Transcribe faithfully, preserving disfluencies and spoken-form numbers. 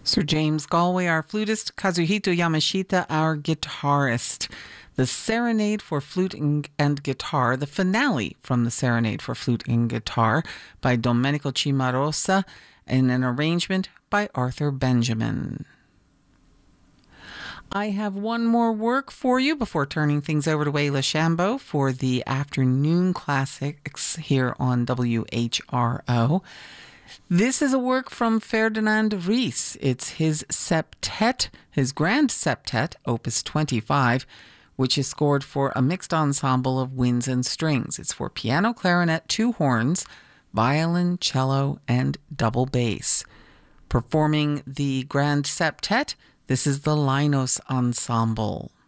Sir James Galway, our flutist, Kazuhito Yamashita, our guitarist. The Serenade for Flute and Guitar, the finale from the Serenade for Flute and Guitar by Domenico Cimarosa, in an arrangement by Arthur Benjamin. I have one more work for you before turning things over to Wayla Shambo for the afternoon classics here on W H R O. This is a work from Ferdinand Ries. It's his septet, his grand septet, opus twenty-five, which is scored for a mixed ensemble of winds and strings. It's for piano, clarinet, two horns, violin, cello, and double bass. Performing the grand septet, this is the Linos Ensemble.